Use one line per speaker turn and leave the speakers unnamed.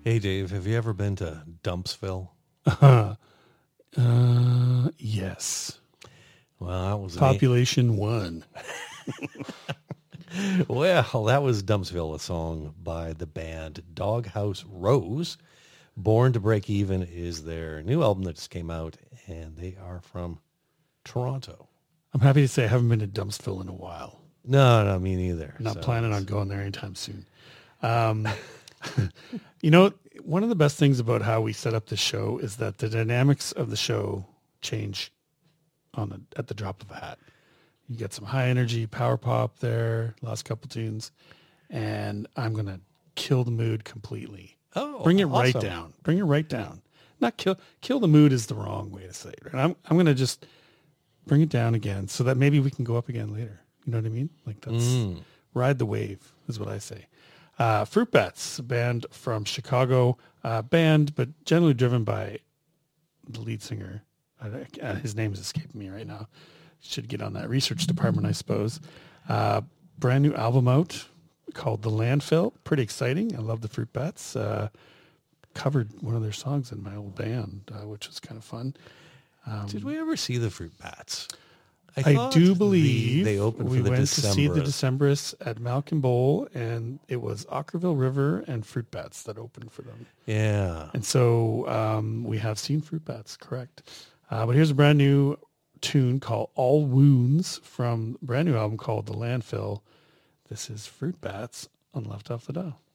Hey, Dave, have you ever been to Dumpsville?
Yes.
Well, that was
Population 1.
well, that was Dumpsville, a song by the band Doghouse Rose. Born to Break Even is their new album that just came out, and they are from Toronto.
I'm happy to say I haven't been to Dumpsville in a while.
No, me neither.
I'm not
So
planning on going there anytime soon. You know, one of the best things about how we set up the show is that the dynamics of the show change at the drop of a hat. You get some high energy power pop there, last couple tunes, and I'm going to kill the mood completely.
Oh,
Bring it right
awesome.
down. Bring it right down. Not kill the mood is the wrong way to say it. Right? I'm going to just bring it down again so that maybe we can go up again later. You know what I mean? Like that's ride the wave is what I say. Fruit Bats, a band from Chicago, band, but generally driven by the lead singer. His name is escaping me right now. Should get on that research department, I suppose. Brand new album out called The Landfill. Pretty exciting. I love the Fruit Bats. Covered one of their songs in my old band, which was kind of fun.
Did we ever see the Fruit Bats?
I
thought
do believe
they opened
we
for the
went to see the
Decemberists.
Decemberists at Malkin Bowl, and it was Ockerville River and Fruit Bats that opened for them.
Yeah.
And so we have seen Fruit Bats, correct. But here's a brand new tune called All Wounds from a brand new album called The Landfill. This is Fruit Bats on Left Off the Dial.